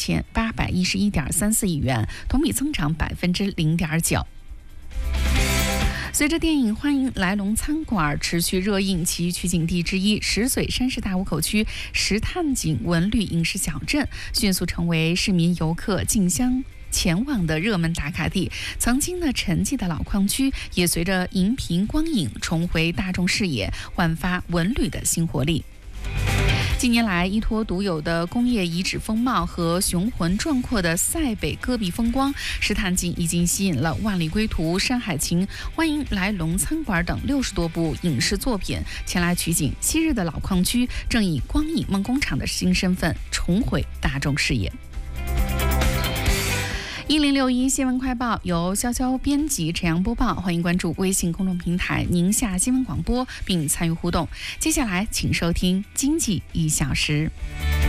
2811.34亿元，同比增长0.9%。随着电影《欢迎来龙餐馆》持续热映，其取景地之一石嘴山市大屋口区石炭井文旅影视小镇迅速成为市民游客竞相前往的热门打卡地。曾经的沉寂的老矿区也随着荧屏光影重回大众视野，焕发文旅的新活力。近年来，依托独有的工业遗址风貌和雄浑壮阔的塞北戈壁风光，石炭井已经吸引了《万里归途》《山海情》《欢迎来龙餐馆》等60多部影视作品前来取景。昔日的老矿区正以光影梦工厂的新身份重回大众视野。1061新闻快报由潇潇编辑，陈阳播报。欢迎关注微信公众平台宁夏新闻广播，并参与互动。接下来，请收听经济1小时。